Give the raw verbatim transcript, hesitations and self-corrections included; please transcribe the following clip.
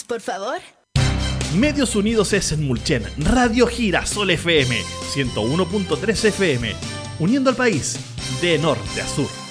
por favor. Medios Unidos es en Mulchen, Radio Girasol F M, ciento uno punto tres F M, uniendo al país de norte a sur.